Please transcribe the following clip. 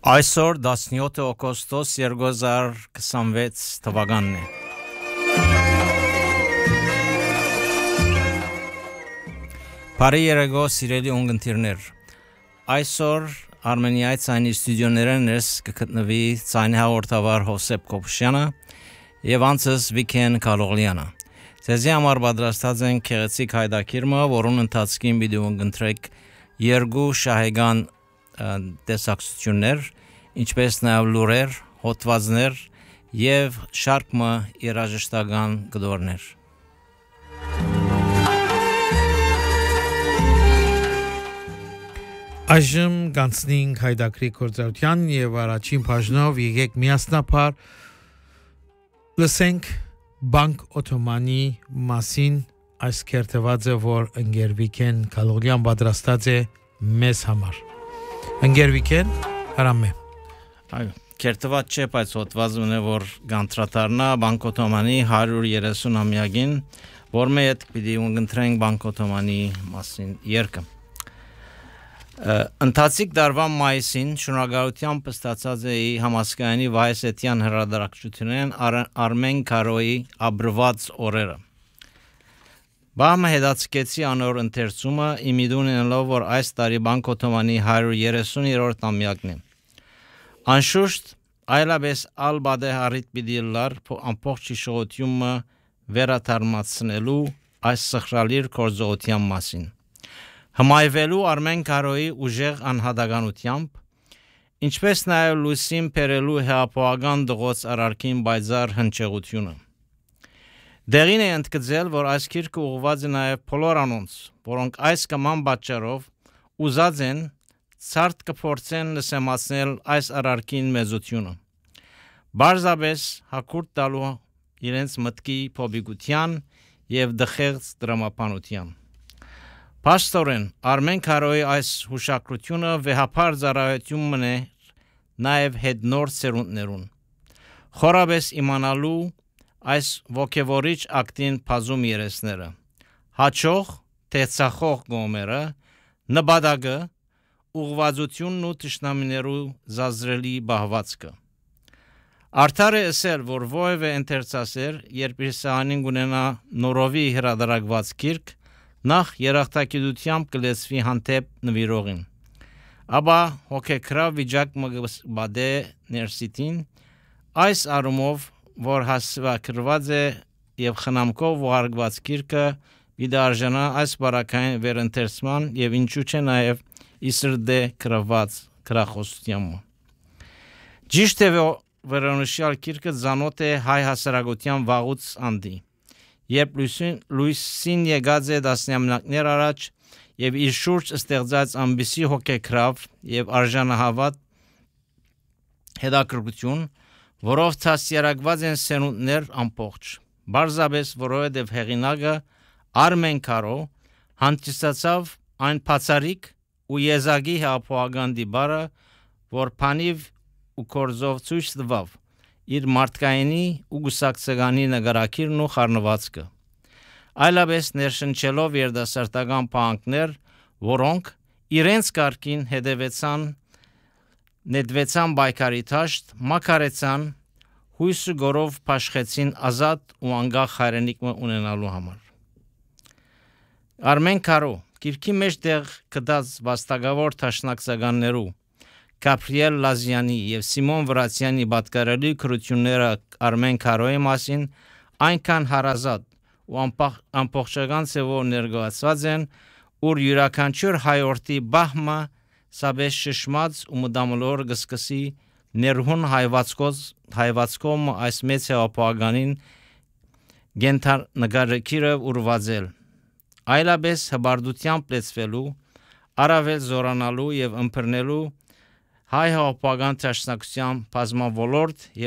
Այսօր 17 օգոստոս 2026 թվականն է։ Բարի երեկո սիրելի ունգընտիրներ։ Այսօր Արմենիայի ցայնի ստուդիոներն ես կգտնվի ցայնի հաղորդավար Հովսեփ Կոպշյանը եւ անցս Վիքեն Կալողլյանը։ Ձեզի համար պատրաստած են քեղեցիկ հայդակիրմը, որոնց ընթացքին պիտի ունգընտրեք երկու շահեգան տեսակցություններ, ինչպես նաև լուրեր, հոդվածներ եւ շարքը երաժշտական գդորներ։ Այժմ գանցնենք հայդակրի կորձարության եւ առաջին բաժնով եկեք միասնապար լսենք Բանկ Օթոմանի մասին այս կերտվածը, որ ընկեր Վիքեն Կալողլյան պատրաստած է մեզ համար։ Ընկեր Վիքեն, հարամ է։ Այո, կերտված չէ, բայց հոդվածն է, որ գանտրատարնա Բանկ Օթոմանի 130-ամյակին, որ մենք պիտի ունգընտրենք Բանկ Օթոմանի մասին երգը։ Ընթացիկ դարվան մայիսին շնորհակալությամբ ստացած է համասկայանի Վահեսետյան հրատարակչությունեն Արմեն Քարոյի «Աբրված օրերը»։ Բահմը հետացկեցի անոր ընթերցումը իմիդուն ենելով, որ այս տարի Բանկ Օթոմանի 130-րդ ամյակն է։ Անշուշտ, այլապես ալբադե հարիտ պիտի լար ամբողջ իշխողությունը վերաթարմացնելու այս սխրալիր գործողության մասին։ Հմայվելու Արմեն Քարոյի ուժեղ անհատականությամբ, ինչպես նաև լույսին բերելու հեղափոխական դղոց արարքին պայծառ հնչեղությունը։ Դեղին է ընդգծել, որ այս գիրքը ուղղված է նաև բոլոր անոնց, որոնք այս կման պատճառով ուզած են ցարտ կփորձեն լսեմացնել այս արարքին մեծությունը։ Բարձրապես հակուրտ տալու իրենց մտքի փոփիկության եւ դխեղծ դրամապանության։ Պաստորեն Արմեն Քարոյի այս հուշակրությունը վեհապար ծառայություն մնե նաև հետնոր սերունդներուն։ Խորաբես իմանալու այս ոգևորիչ ակտին բազում երեսները, հաճող տեսախող գոմերը, նպատակը, ուղղվածությունն ու թշնամիներու զազրելի բահվածքը։ Արդար է ասել, որ ովևէ ընթերցասեր, երբ իր սահանին ունենա նորովի հրատարակված գիրք, նախ երախտագիտությամբ կլսվի հանդեպ նվիրողին։ Ապա հոգեքրավ վիճակ մգբադե ներսիտին, այս առումով, որ հասվակրված է եւ խնամքով ուղարկված գիրքը պիտի արժանա այս բարակային վերընթերցման եւ ինչու՞ չէ նաեւ իսրդե գրված գրախոսությանը։ Ճիշտ է, վերոնշյալ գիրքը ծանոթ է հայ հասարակության վաղուց անդի, երբ լույսին եկած է դասնամյակներ առաջ եւ իր շուրջ ստեղծած ամբիսի հոգեքրավ եւ արժանահավատ հետաքրքրություն, որով ցածրակված են սերունդներ ամբողջ, բարձրապես որովհետև հեղինակը Արմեն Քարո հանդիսացավ այն բացարիք ու եզակի հապոական դիբարը, որ փանիվ ու կորզով ցույց տվավ իր մարդկայինի ու գուսակցականի նկարակիրն ու խառնվածքը, այլապես ներշնչելով երդասարտական պահանջներ, որոնք իրենց կարգին հետևեցան նետվեցան բայկարի թաշտ, մակարեցան, հույսը գորով փաշխեցին ազատ ու անկախ հայրենիք ունենալու համար։ Արմեն Քարո գիրքի մեջ տեղ կդած վաստակավոր տաշնակցականներու Գաբրիել Լազյանի եւ Սիմոն Վրացյանի պատկերելի քրությունները Արմեն Քարոյի մասին այնքան հարազատ ու ամբողջական ծավալով ներկայացված են, որ յուրաքանչյուր հայորդի բահմը սաբես շշմած ու մդամոլոր գսկսի ներհուն հայվածքով այս մեծ հապագանին գենթար նգարակիրը ուրվազել, այլապես հբարդությամբ լեցվելու, առավել զորանալու եւ ըմբռնելու հայ հապագան տաշնակցության բազմավոլորտ